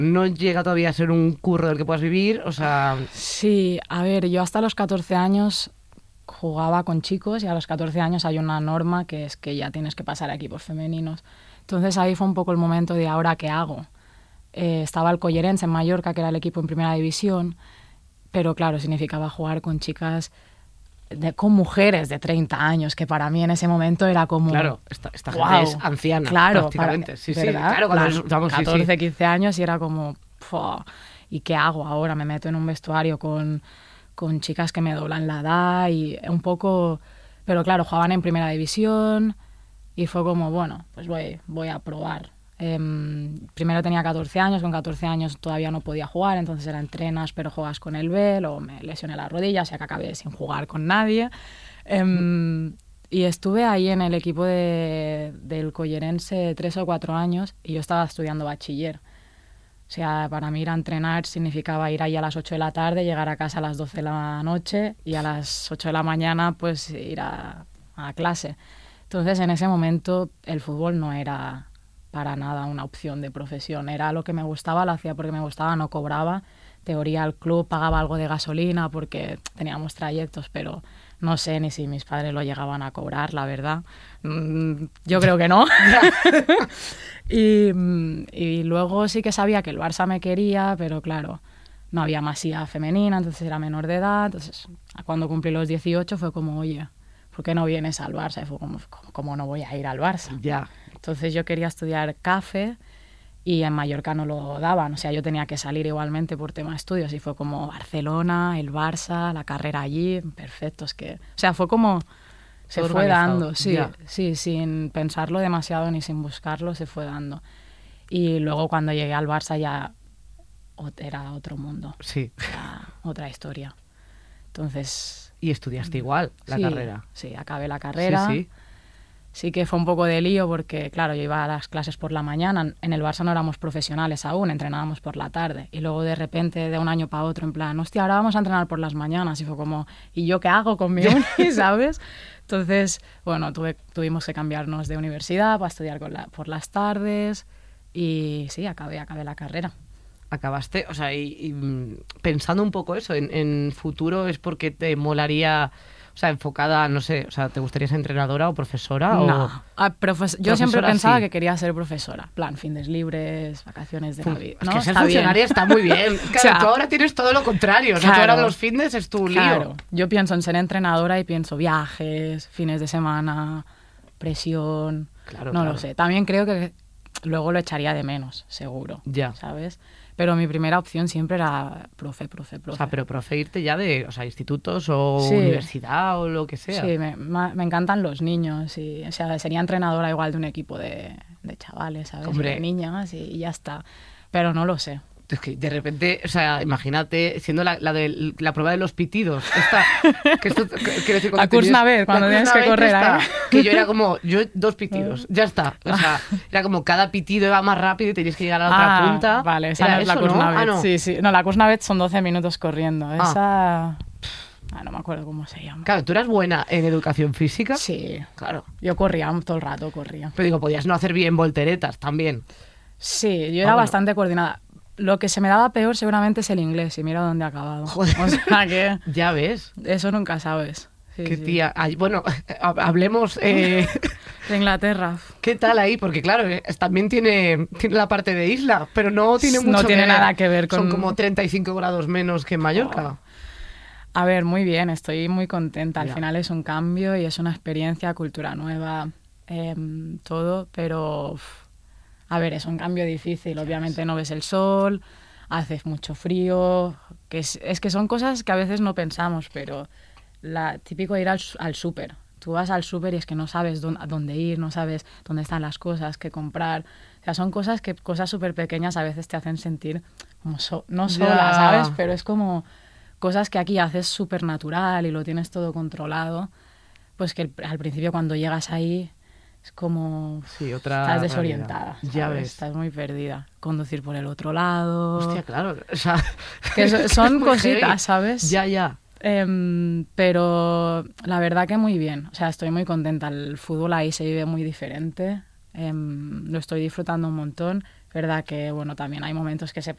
No llega todavía a ser un curro del que puedas vivir, o sea... Sí, a ver, yo hasta los 14 años jugaba con chicos y a los 14 años hay una norma que es que ya tienes que pasar a equipos femeninos. Entonces ahí fue un poco el momento de ¿ahora qué hago? Estaba el Collerense en Mallorca, que era el equipo en primera división, pero claro, significaba jugar con chicas, con mujeres de 30 años, que para mí en ese momento era como... Claro, esta wow, gente es anciana, claro, prácticamente. Sí, sí, ¿verdad? claro, cuando vamos, 14, sí. 15 años y era como... "Pua, ¿y qué hago ahora? Me meto en un vestuario con chicas que me doblan la edad y un poco... Pero claro, jugaban en primera división y fue como, bueno, pues voy a probar. Primero tenía 14 años, con 14 años todavía no podía jugar, entonces era entrenas pero juegas con el B, luego me lesioné la rodilla, o sea que acabé sin jugar con nadie. Y estuve ahí en el equipo del Collerense 3 o 4 años y yo estaba estudiando bachiller. O sea, para mí ir a entrenar significaba ir ahí a las 8 de la tarde, llegar a casa a las 12 de la noche y a las 8 de la mañana pues ir a clase. Entonces en ese momento el fútbol no era para nada una opción de profesión. Era lo que me gustaba, lo hacía porque me gustaba, no cobraba. Teoría el club pagaba algo de gasolina porque teníamos trayectos, pero no sé ni si mis padres lo llegaban a cobrar, la verdad. Yo creo que no. y luego sí que sabía que el Barça me quería, pero claro, no había masía femenina, entonces era menor de edad. Entonces, cuando cumplí los 18 fue como, oye, ¿por qué no vienes al Barça? Y fue como, ¿cómo no voy a ir al Barça? Ya. Entonces yo quería estudiar CAFE y en Mallorca no lo daban. O sea, yo tenía que salir igualmente por tema de estudios y fue como Barcelona, el Barça, la carrera allí, perfecto. Es que, o sea, fue como... Se fue dando, sí, sí, sin pensarlo demasiado ni sin buscarlo, se fue dando. Y luego cuando llegué al Barça ya era otro mundo. Sí. Era otra historia. Entonces... ¿Y estudiaste igual la carrera? Sí, acabé la carrera. Sí, sí. Sí que fue un poco de lío porque, claro, yo iba a las clases por la mañana. En el Barça no éramos profesionales aún, entrenábamos por la tarde. Y luego de repente, de un año para otro, en plan, hostia, ahora vamos a entrenar por las mañanas. Y fue como, ¿y yo qué hago con mi uni, sabes? Entonces, bueno, tuvimos que cambiarnos de universidad para estudiar por las tardes. Y sí, acabé la carrera. Acabaste, o sea, y pensando un poco eso, en futuro es porque te molaría... O sea, enfocada, no sé, o sea, ¿te gustaría ser entrenadora o profesora? No, yo siempre pensaba sí. que quería ser profesora. Plan, fines libres, vacaciones de Navidad. Es ¿no? que ser Está funcionaria bien. está muy bien. Claro, O sea, tú ahora tienes todo lo contrario. O sea, tú ahora los fines es tu lío. Yo pienso en ser entrenadora y pienso viajes, fines de semana, presión. Claro, no lo sé. También creo que luego lo echaría de menos, seguro. Ya. ¿Sabes? Pero mi primera opción siempre era profe. O sea, pero profe irte ya de, o sea, institutos o Sí. universidad o lo que sea. Sí, me encantan los niños. Y, o sea, sería entrenadora igual de un equipo de chavales, ¿sabes? Hombre. De niñas y ya está. Pero no lo sé. Es que de repente, o sea, imagínate siendo la prueba de los pitidos. Que esto, quiero decir, la Kursnavet, cuando tienes que correr. Que yo era como, 2 pitidos, ya está. O sea, era como cada pitido iba más rápido y tenías que llegar a la otra punta. Vale, esa no es la Kursnavet. ¿no? Sí, sí. No, la Kursnavet son 12 minutos corriendo. Esa... no me acuerdo cómo se llama. Claro, ¿tú eras buena en educación física? Sí, claro. Yo corría todo el rato, corría. Pero digo, podías no hacer bien volteretas también. Sí, yo era bastante coordinada. Lo que se me daba peor seguramente es el inglés, y mira dónde he acabado. Joder. O sea que... Ya ves. Eso nunca sabes. Sí, Qué sí. tía. Ay, bueno, hablemos... De Inglaterra. ¿Qué tal ahí? Porque claro, también tiene la parte de isla, pero no tiene mucho No tiene nada que ver con... Son como 35 grados menos que en Mallorca. A ver, muy bien, estoy muy contenta. Al Ya. final es un cambio y es una experiencia, cultura nueva, todo, pero... A ver, es un cambio difícil. Obviamente no ves el sol, hace mucho frío, que es que son cosas que a veces no pensamos, pero típico ir al súper. Tú vas al súper y es que no sabes a dónde ir, no sabes dónde están las cosas, qué comprar. O sea, son cosas súper pequeñas a veces te hacen sentir como no sola, ¿sabes? Pero es como cosas que aquí haces súper natural y lo tienes todo controlado. Pues que al principio cuando llegas ahí... Es como... Sí, otra estás desorientada. Ya ves. Estás muy perdida. Conducir por el otro lado... Hostia, claro. O sea, que son muy cositas, heavy. ¿sabes? Ya. Pero la verdad que muy bien. O sea, estoy muy contenta. El fútbol ahí se vive muy diferente. Lo estoy disfrutando un montón. verdad que, bueno, también hay momentos que se